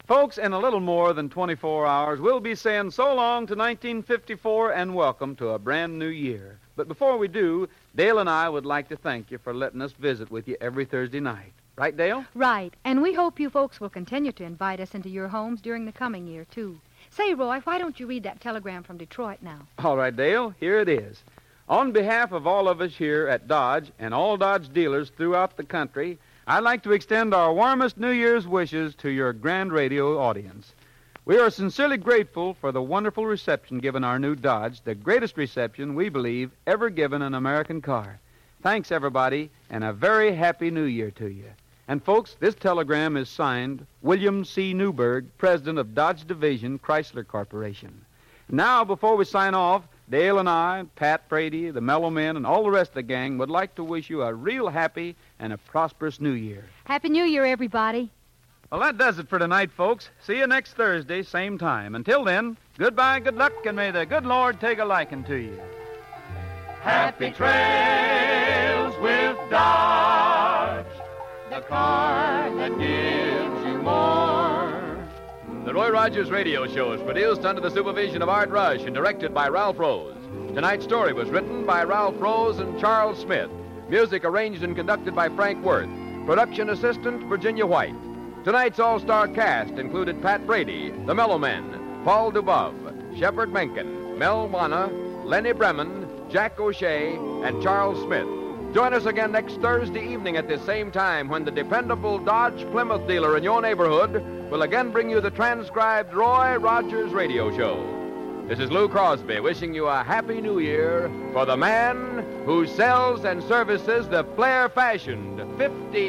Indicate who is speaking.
Speaker 1: Folks, in a little more than 24 hours, we'll be saying so long to 1954 and welcome to a brand new year. But before we do, Dale and I would like to thank you for letting us visit with you every Thursday night. Right, Dale?
Speaker 2: Right. And we hope you folks will continue to invite us into your homes during the coming year, too. Say, Roy, why don't you read that telegram from Detroit now?
Speaker 1: All right, Dale, here it is. On behalf of all of us here at Dodge and all Dodge dealers throughout the country, I'd like to extend our warmest New Year's wishes to your grand radio audience. We are sincerely grateful for the wonderful reception given our new Dodge, the greatest reception, we believe, ever given an American car. Thanks, everybody, and a very happy New Year to you. And, folks, this telegram is signed William C. Newberg, President of Dodge Division, Chrysler Corporation. Now, before we sign off, Dale and I, Pat Brady, the Mellow Men, and all the rest of the gang would like to wish you a real happy and a prosperous New Year.
Speaker 2: Happy New Year, everybody.
Speaker 1: Well, that does it for tonight, folks. See you next Thursday, same time. Until then, goodbye, good luck, and may the good Lord take a liking to you.
Speaker 3: Happy trails with Dodge, the car that gives you more.
Speaker 4: The Roy Rogers Radio Show is produced under the supervision of Art Rush and directed by Ralph Rose. Tonight's story was written by Ralph Rose and Charles Smith. Music arranged and conducted by Frank Worth. Production assistant, Virginia White. Tonight's all-star cast included Pat Brady, the Mellow Men, Paul Dubov, Shepard Menken, Mel Wanna, Lenny Bremen, Jack O'Shea, and Charles Smith. Join us again next Thursday evening at this same time when the dependable Dodge Plymouth dealer in your neighborhood will again bring you the transcribed Roy Rogers Radio Show. This is Lou Crosby wishing you a happy New Year for the man who sells and services the Flair-fashioned 50